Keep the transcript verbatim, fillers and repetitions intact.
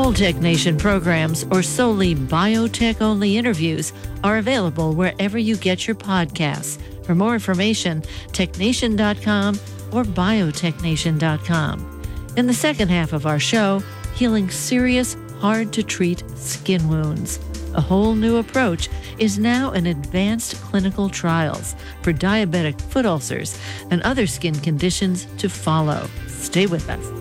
All Tech Nation programs or solely biotech-only interviews are available wherever you get your podcasts. For more information, tech nation dot com or biotech nation dot com. In the second half of our show, healing serious, hard-to-treat skin wounds. A whole new approach is now in advanced clinical trials for diabetic foot ulcers and other skin conditions to follow. Stay with us.